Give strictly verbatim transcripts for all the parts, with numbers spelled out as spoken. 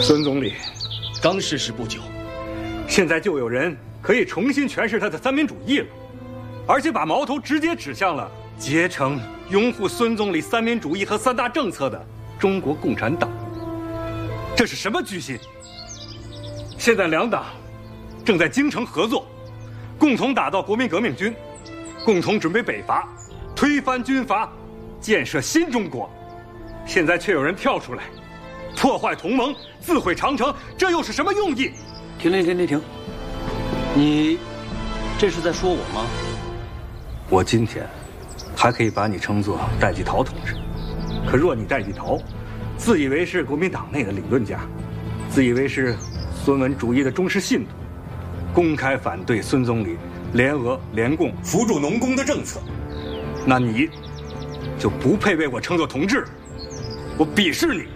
孙总理， 刚逝世不久， 现在就有人可以重新诠释他的三民主义了，而且把矛头直接指向了结成拥护孙总理三民主义和三大政策的中国共产党。这是什么居心？现在两党正在京城合作，共同打造国民革命军，共同准备北伐，推翻军阀，建设新中国。现在却有人跳出来，破坏同盟，自毁长城，这又是什么用意？ 停停停停停！你这是在说我吗？ 我今天还可以把你称作戴季陶同志，可若你戴季陶自以为是国民党内的理论家，自以为是孙文主义的忠实信徒，公开反对孙总理联俄联共扶助农工的政策，那你就不配为我称作同志，我鄙视你。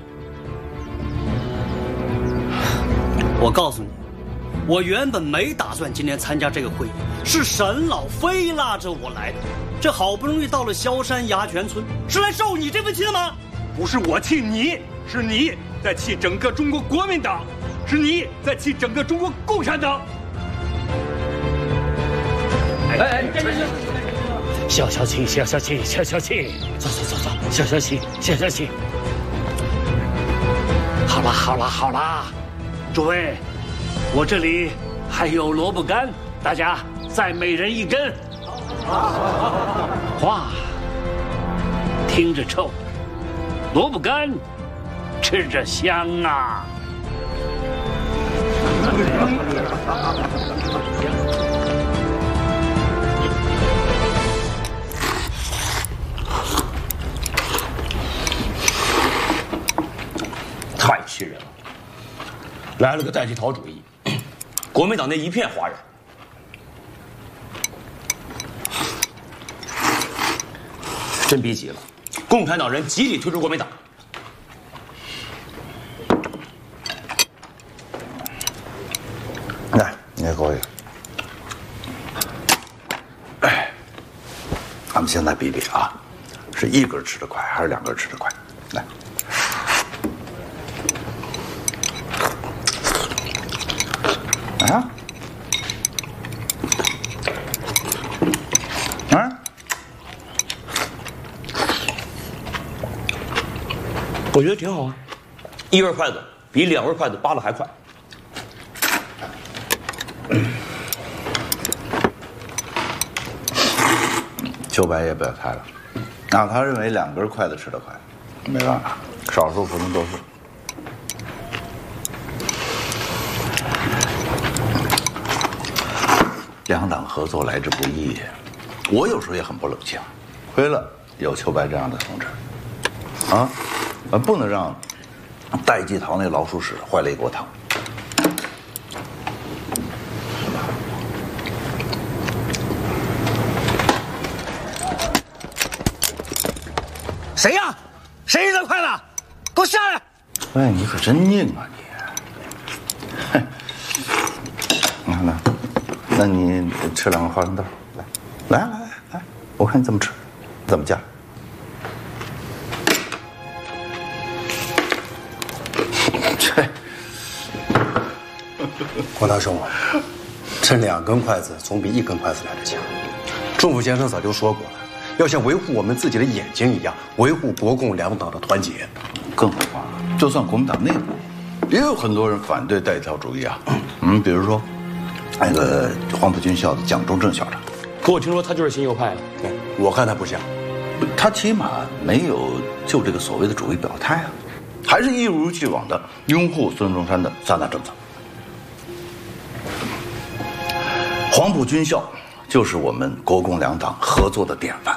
我告诉你，我原本没打算今天参加这个会议，是沈老非拉着我来的。这好不容易到了萧山牙泉村，是来受你这份气的吗？ 不是我气你，是你在气整个中国国民党，是你在气整个中国共产党。 哎哎，消消气，消消气，消消气，走走走走，消消气，消消气。好啦好啦好啦，诸位，我这里还有萝卜干，大家再每人一根。哇，听着臭，萝卜干吃着香啊！ 太气人了！来了个戴季陶主义，国民党内一片哗然。真逼急了，共产党人集体退出国民党。 来，你也给我一个。哎，咱们现在比比啊，是一根吃得快还是两根吃得快？来。啊？啊？ 我觉得挺好啊，一根筷子比两根筷子扒拉还快。 秋白也表态了，那他认为两根筷子吃得快，没办法，少数服从多数。两党合作来之不易，我有时候也很不冷静，亏了有秋白这样的同志，啊，不能让戴季陶那老鼠屎坏了一锅汤。 谁呀？谁扔筷子？给我下来！ 哎，你可真硬啊你！嘿，你看看，那你吃两个花生豆，来，来来来来，我看你怎么吃，怎么夹。这， 黄大寿，这两根筷子总比一根筷子来得强。仲甫先生早就说过了。要像维护我们自己的眼睛一样，维护国共两党的团结。 更何况，就算国民党内部，也有很多人反对戴季陶主义啊。嗯，比如说，那个黄埔军校的蒋中正校长。 可我听说他就是新右派了。 我看他不像， 他起码没有就这个所谓的主义表态啊，还是一如既往的拥护孙中山的三大政策。黄埔军校就是我们国共两党合作的典范。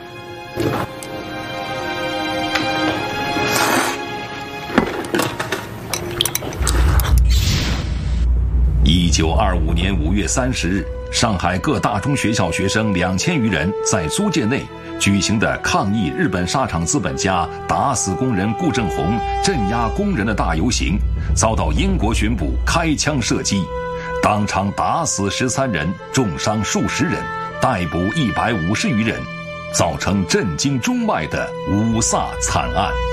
一九二五年五月三十日，上海各大中学校学生两千余人在租界内举行的抗议日本沙场资本家打死工人顾正红、镇压工人的大游行，遭到英国巡捕开枪射击，当场打死十三人，重伤数十人，逮捕一百五十余人，造成震惊中外的五卅惨案。